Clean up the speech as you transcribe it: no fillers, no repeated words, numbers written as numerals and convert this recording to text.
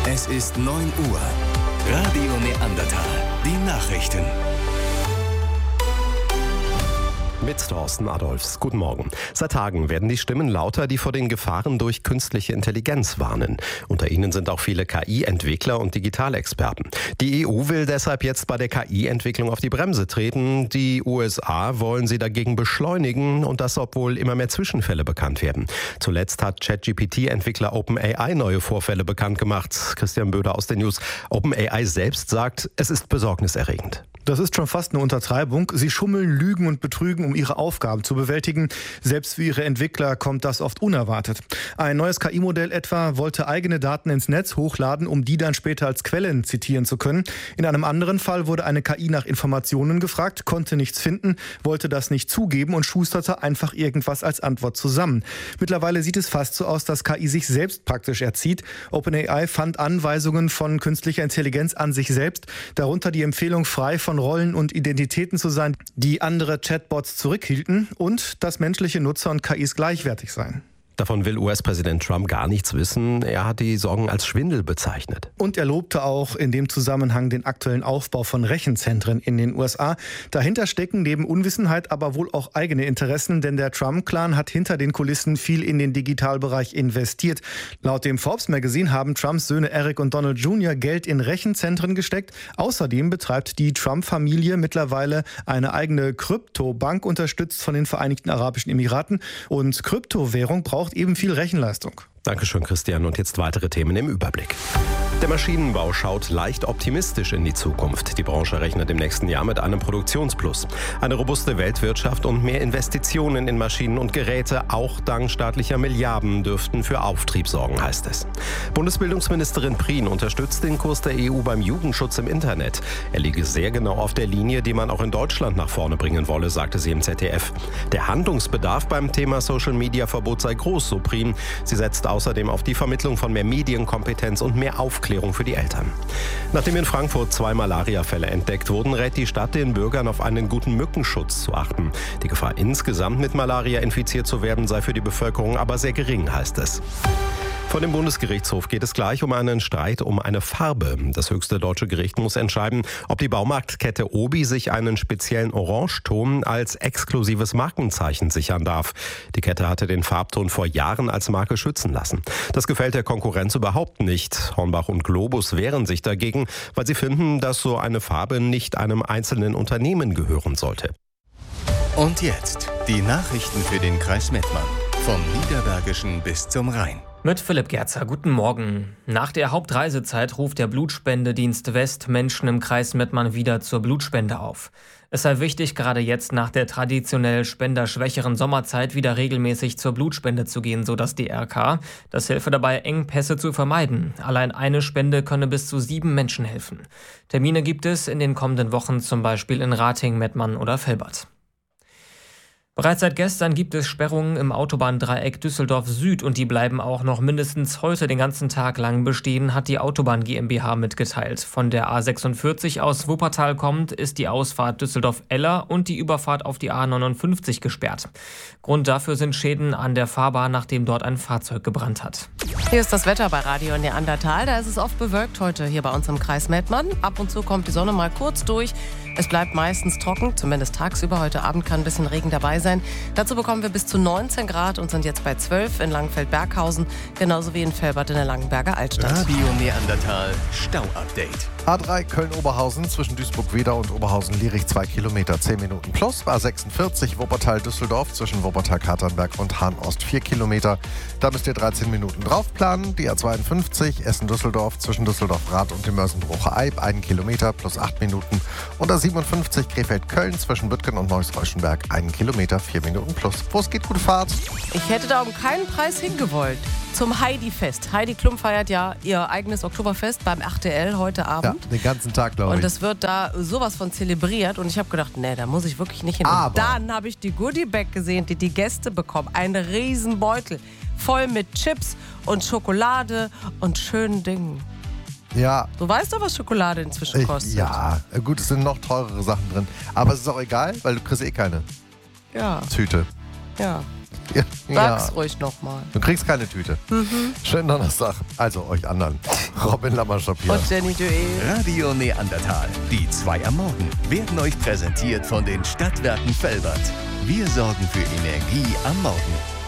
Es ist 9 Uhr. Radio Neandertal. Die Nachrichten. Mit Thorsten Adolfs. Guten Morgen. Seit Tagen werden die Stimmen lauter, die vor den Gefahren durch künstliche Intelligenz warnen. Unter ihnen sind auch viele KI-Entwickler und Digitalexperten. Die EU will deshalb jetzt bei der KI-Entwicklung auf die Bremse treten. Die USA wollen sie dagegen beschleunigen und das, obwohl immer mehr Zwischenfälle bekannt werden. Zuletzt hat ChatGPT-Entwickler OpenAI neue Vorfälle bekannt gemacht. Christian Böder aus den News. OpenAI selbst sagt, es ist besorgniserregend. Das ist schon fast eine Untertreibung. Sie schummeln, lügen und betrügen, um ihre Aufgaben zu bewältigen. Selbst für ihre Entwickler kommt das oft unerwartet. Ein neues KI-Modell etwa wollte eigene Daten ins Netz hochladen, um die dann später als Quellen zitieren zu können. In einem anderen Fall wurde eine KI nach Informationen gefragt, konnte nichts finden, wollte das nicht zugeben und schusterte einfach irgendwas als Antwort zusammen. Mittlerweile sieht es fast so aus, dass KI sich selbst praktisch erzieht. OpenAI fand Anweisungen von künstlicher Intelligenz an sich selbst, darunter die Empfehlung, frei von Rollen und Identitäten zu sein, die andere Chatbots zurückhielten, und dass menschliche Nutzer und KIs gleichwertig seien. Davon will US-Präsident Trump gar nichts wissen. Er hat die Sorgen als Schwindel bezeichnet. Und er lobte auch in dem Zusammenhang den aktuellen Aufbau von Rechenzentren in den USA. Dahinter stecken neben Unwissenheit aber wohl auch eigene Interessen, denn der Trump-Clan hat hinter den Kulissen viel in den Digitalbereich investiert. Laut dem Forbes Magazine haben Trumps Söhne Eric und Donald Jr. Geld in Rechenzentren gesteckt. Außerdem betreibt die Trump-Familie mittlerweile eine eigene Kryptobank, unterstützt von den Vereinigten Arabischen Emiraten. Und Kryptowährung braucht eben viel Rechenleistung. Dankeschön, Christian. Und jetzt weitere Themen im Überblick. Der Maschinenbau schaut leicht optimistisch in die Zukunft. Die Branche rechnet im nächsten Jahr mit einem Produktionsplus. Eine robuste Weltwirtschaft und mehr Investitionen in Maschinen und Geräte, auch dank staatlicher Milliarden, dürften für Auftrieb sorgen, heißt es. Bundesbildungsministerin Prien unterstützt den Kurs der EU beim Jugendschutz im Internet. Er liege sehr genau auf der Linie, die man auch in Deutschland nach vorne bringen wolle, sagte sie im ZDF. Der Handlungsbedarf beim Thema Social-Media-Verbot sei groß, so Prien. Sie setzt außerdem auf die Vermittlung von mehr Medienkompetenz und mehr Aufklärung für die Eltern. Nachdem in Frankfurt 2 Malariafälle entdeckt wurden, rät die Stadt den Bürgern, auf einen guten Mückenschutz zu achten. Die Gefahr, insgesamt mit Malaria infiziert zu werden, sei für die Bevölkerung aber sehr gering, heißt es. Vor dem Bundesgerichtshof geht es gleich um einen Streit um eine Farbe. Das höchste deutsche Gericht muss entscheiden, ob die Baumarktkette Obi sich einen speziellen Orangeton als exklusives Markenzeichen sichern darf. Die Kette hatte den Farbton vor Jahren als Marke schützen lassen. Das gefällt der Konkurrenz überhaupt nicht. Hornbach und Globus wehren sich dagegen, weil sie finden, dass so eine Farbe nicht einem einzelnen Unternehmen gehören sollte. Und jetzt die Nachrichten für den Kreis Mettmann. Vom Niederbergischen bis zum Rhein. Mit Philipp Gerzer, guten Morgen. Nach der Hauptreisezeit ruft der Blutspendedienst West Menschen im Kreis Mettmann wieder zur Blutspende auf. Es sei wichtig, gerade jetzt nach der traditionell spenderschwächeren Sommerzeit wieder regelmäßig zur Blutspende zu gehen, so das DRK. Das helfe dabei, Engpässe zu vermeiden. Allein eine Spende könne bis zu 7 Menschen helfen. Termine gibt es in den kommenden Wochen, zum Beispiel in Ratingen, Mettmann oder Velbert. Bereits seit gestern gibt es Sperrungen im Autobahndreieck Düsseldorf Süd und die bleiben auch noch mindestens heute den ganzen Tag lang bestehen, hat die Autobahn GmbH mitgeteilt. Von der A46 aus Wuppertal kommt, ist die Ausfahrt Düsseldorf-Eller und die Überfahrt auf die A59 gesperrt. Grund dafür sind Schäden an der Fahrbahn, nachdem dort ein Fahrzeug gebrannt hat. Hier ist das Wetter bei Radio Neandertal. Da ist es oft bewölkt heute hier bei uns im Kreis Mettmann. Ab und zu kommt die Sonne mal kurz durch. Es bleibt meistens trocken, zumindest tagsüber. Heute Abend kann ein bisschen Regen dabei sein. Dazu bekommen wir bis zu 19 Grad und sind jetzt bei 12 in Langenfeld-Berghausen, genauso wie in Velbert in der Langenberger Altstadt. Radio Neandertal Stau-Update. A3 Köln-Oberhausen zwischen Duisburg-Wedau und Oberhausen-Lierich 2 Kilometer, 10 Minuten plus. A46 Wuppertal-Düsseldorf zwischen Wuppertal-Katernberg und Hahn-Ost 4 Kilometer. Da müsst ihr 13 Minuten draufplanen. Die A52 Essen-Düsseldorf zwischen Düsseldorf-Rath und dem Mörsenbrucher Eib 1 Kilometer plus 8 Minuten. Und A57 Krefeld-Köln zwischen Büttgen und Neuss-Reuschenberg 1 Kilometer, 4 Minuten plus. Wo es geht, gute Fahrt. Ich hätte da um keinen Preis hingewollt. Zum Heidi-Fest. Heidi Klum feiert ja ihr eigenes Oktoberfest beim RTL heute Abend. Ja, den ganzen Tag, glaube ich. Und es wird da sowas von zelebriert. Und ich habe gedacht, nee, da muss ich wirklich nicht hin. Aber und dann habe ich die Goodie-Bag gesehen, die die Gäste bekommen. Ein Riesenbeutel voll mit Chips und Schokolade und schönen Dingen. Ja. Du weißt doch, was Schokolade inzwischen kostet. Ja, gut, es sind noch teurere Sachen drin. Aber es ist auch egal, weil du kriegst eh keine Tüte. Ja. Ja. Sag's ruhig nochmal. Du kriegst keine Tüte. Schönen Donnerstag. Also euch anderen. Robin Lammerschap hier. Und Jenny Duell. Radio Neandertal, die 2 am Morgen, werden euch präsentiert von den Stadtwerken Velbert. Wir sorgen für Energie am Morgen.